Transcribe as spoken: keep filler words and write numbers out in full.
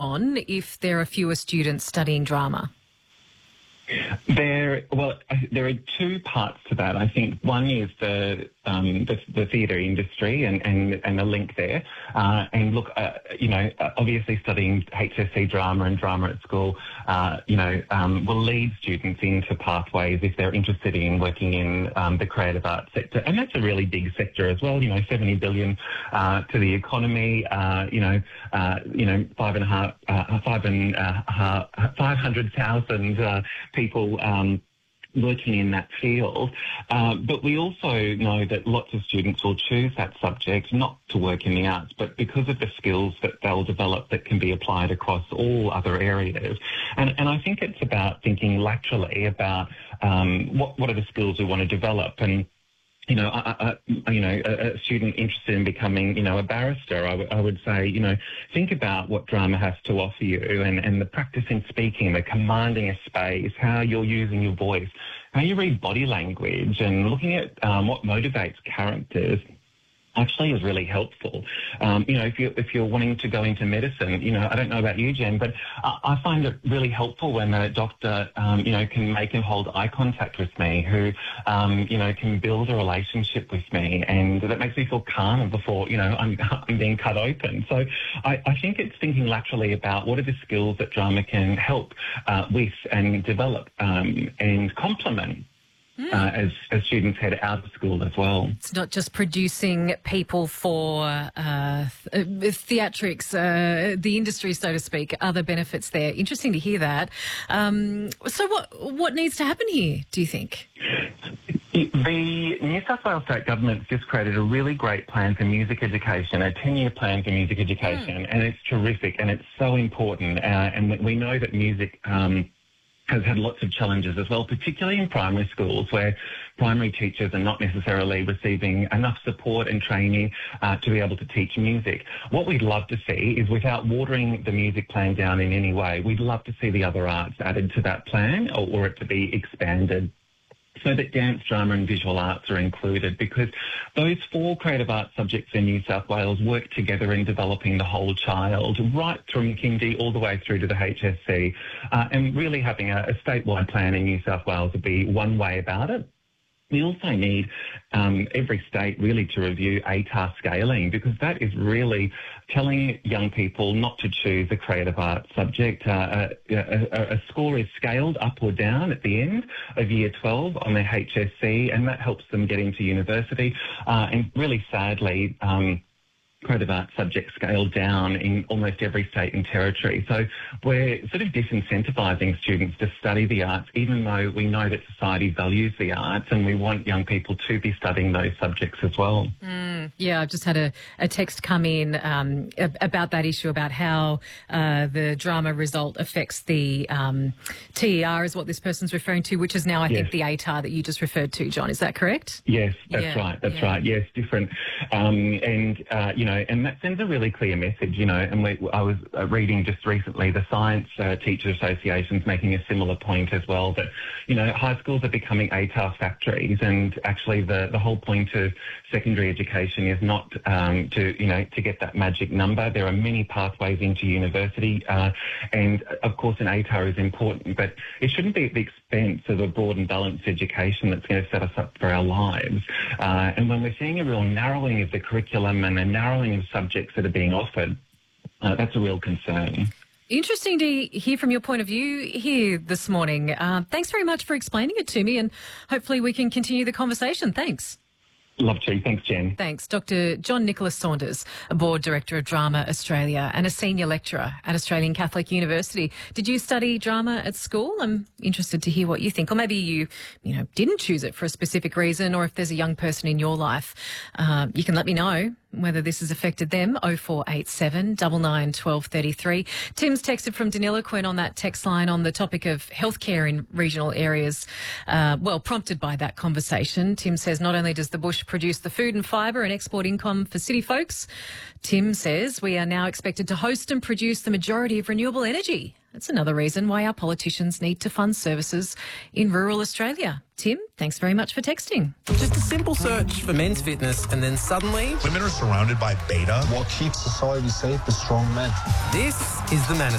on if there are fewer students studying drama? There, well, there are two parts to that. I think one is the um, the, the theatre industry and, and, and the link there. Uh, and look, uh, you know, obviously studying H S C drama and drama at school, uh, you know, um, will lead students into pathways if they're interested in working in um, the creative arts sector. And that's a really big sector as well. You know, seventy billion uh, to the economy. Uh, you know, uh, you know, five and a half, uh, five and uh, half, five hundred thousand uh, people. Um, working in that field. Uh, but we also know that lots of students will choose that subject not to work in the arts, but because of the skills that they'll develop that can be applied across all other areas. And, and I think it's about thinking laterally about um, what, what are the skills we want to develop. And You know, I, I, you know, a, a student interested in becoming, you know, a barrister, I, w- I would say, you know, think about what drama has to offer you and, and the practicing speaking, the commanding a space, how you're using your voice, how you read body language and looking at um, what motivates characters actually is really helpful. Um, you know, if you're, if you're wanting to go into medicine, you know, I don't know about you, Jen, but I, I find it really helpful when a doctor, um, you know, can make and hold eye contact with me, who, um, you know, can build a relationship with me, and that makes me feel calm before, you know, I'm, I'm being cut open. So I, I think it's thinking laterally about what are the skills that drama can help uh, with and develop um, and complement. Mm. Uh, as, as students head out of school as well. It's not just producing people for uh, th- theatrics, uh, the industry, so to speak, other benefits there. Interesting to hear that. Um, so what what needs to happen here, do you think? The New South Wales State Government's just created a really great plan for music education, a ten-year plan for music education, mm. and it's terrific and it's so important. Uh, and we know that music... Um, has had lots of challenges as well, particularly in primary schools where primary teachers are not necessarily receiving enough support and training uh, to be able to teach music. What we'd love to see is, without watering the music plan down in any way, we'd love to see the other arts added to that plan, or, or it to be expanded, so that dance, drama and visual arts are included, because those four creative arts subjects in New South Wales work together in developing the whole child, right through kindy all the way through to the H S C. Uh, and really having a, a statewide plan in New South Wales would be one way about it. We also need um, every state really to review A T A R scaling, because that is really telling young people not to choose a creative arts subject. Uh, a, a, a score is scaled up or down at the end of year twelve on their H S C, and that helps them get into university. Uh, and really sadly, um, creative arts subjects scaled down in almost every state and territory. So we're sort of disincentivising students to study the arts, even though we know that society values the arts and we want young people to be studying those subjects as well. Mm, yeah, I've just had a, a text come in um, about that issue, about how uh, the drama result affects the um, T E R, is what this person's referring to, which is now, I yes. think, the A T A R that you just referred to, John. Is that correct? Yes, that's yeah, right. That's yeah. right. Yes, different. Um, and, uh, you know, and that sends a really clear message, you know, and we, I was uh, reading just recently the Science uh, Teacher Association's making a similar point as well, that, you know, high schools are becoming A T A R factories, and actually the, the whole point of secondary education is not um, to, you know, to get that magic number. There are many pathways into university, uh, and of course an A T A R is important, but it shouldn't be at the expense of a broad and balanced education that's going to set us up for our lives. Uh, and when we're seeing a real narrowing of the curriculum and a narrowing of subjects that are being offered, uh, that's a real concern. Interesting to hear from your point of view here this morning. Uh, thanks very much for explaining it to me, and hopefully we can continue the conversation. Thanks. Love to. Thanks, Jen. Thanks. Doctor John Nicholas Saunders, a Board Director of Drama Australia and a Senior Lecturer at Australian Catholic University. Did you study drama at school? I'm interested to hear what you think. Or maybe you, you know, didn't choose it for a specific reason, or if there's a young person in your life, uh, you can let me know whether this has affected them. oh four eight seven, nine nine, one two three three. Tim's texted from Deniliquin on that text line on the topic of healthcare in regional areas. Uh, well, prompted by that conversation, Tim says not only does the bush produce the food and fibre and export income for city folks, Tim says we are now expected to host and produce the majority of renewable energy. That's another reason why our politicians need to fund services in rural Australia. Tim, thanks very much for texting. Just a simple search for men's fitness, and then suddenly women are surrounded by beta. What keeps society safe is strong men. This is the Manosphere.